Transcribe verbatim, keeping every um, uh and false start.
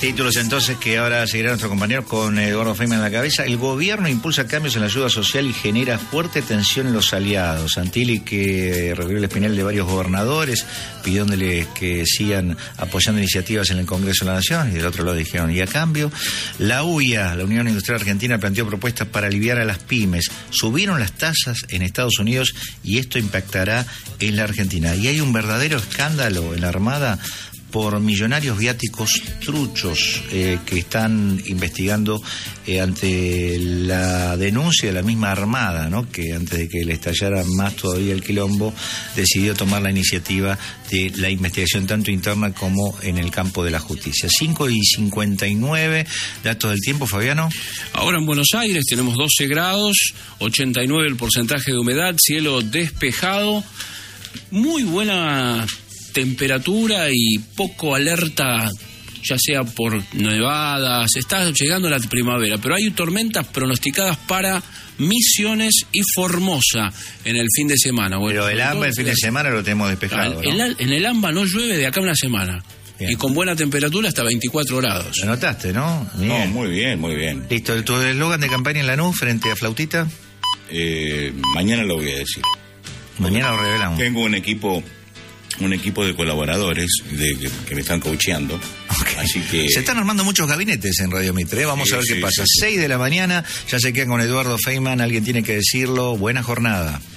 Títulos entonces que ahora seguirá nuestro compañero con Eduardo Feynman en la cabeza. El gobierno impulsa cambios en la ayuda social y genera fuerte tensión en los aliados. Santilli, que reunió el espinel de varios gobernadores, pidiéndoles que sigan apoyando iniciativas en el Congreso de la Nación, y del otro lado dijeron, y a cambio, la U I A, la Unión Industrial Argentina, planteó propuestas para aliviar a las pymes. Subieron las tasas en Estados Unidos y esto impactará en la Argentina. Y hay un verdadero escándalo en la Armada por millonarios viáticos truchos eh, que están investigando eh, ante la denuncia de la misma Armada, ¿no? Que antes de que le estallara más todavía el quilombo, decidió tomar la iniciativa de la investigación tanto interna como en el campo de la justicia. cinco y cincuenta y nueve, datos del tiempo, Fabiano. Ahora en Buenos Aires tenemos doce grados, ochenta y nueve el porcentaje de humedad, cielo despejado, muy buena temperatura y poco alerta, ya sea por nevadas. Está llegando la primavera, pero hay tormentas pronosticadas para Misiones y Formosa en el fin de semana. Bueno, pero el AMBA el fin de semana lo tenemos despejado, en, ¿no? el, en el AMBA no llueve de acá a una semana. Bien. Y con buena temperatura hasta veinticuatro grados. ¿Lo notaste, no? Bien. No, muy bien, muy bien. Listo, ¿tu eslogan de campaña en Lanús frente a Flautita? Eh, mañana lo voy a decir. Mañana lo revelamos. Tengo un equipo... un equipo de colaboradores de, que, que me están coacheando. Okay. Así que... Se están armando muchos gabinetes en Radio Mitre, ¿eh? Vamos sí, a ver sí, qué pasa. Sí, sí. seis de la mañana, ya se quedan con Eduardo Feynman, alguien tiene que decirlo. Buena jornada.